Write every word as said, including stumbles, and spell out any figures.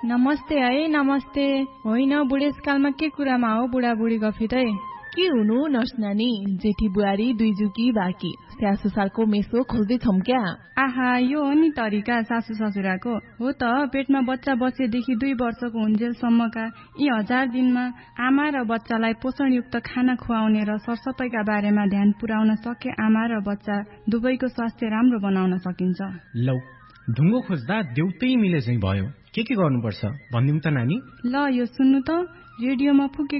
नमस्ते है नमस्ते। होइन बुढेसकालमा के कुरामा हो बुढाबुढी गफितै? के हुनु नर्स नानी, जेठी बुहारी दुई जुकी बाँकी स्याहार सुसारको मेसो खोज्दैछौँ क्या। आहा, यो हो नि तरिका सासू ससुराको। हो त, पेटमा बच्चा बसेदेखि दुई वर्षको हुन्जेलसम्मका यी हजार दिनमा आमा र बच्चालाई पोषणयुक्त खाना खुवाउने र सरसफाइका बारेमा ध्यान पुर्याउन सके आमा र बच्चा दुवैको स्वास्थ्य राम्रो बनाउन सकिन्छ। लौ, ढुङ्गो खोज्दा देउतै मिले चाहिँ भयो। के के गर्नुपर्छ भनिदिउँ त नानी? ल, यो सुन्नु त, रेडियोमा फुके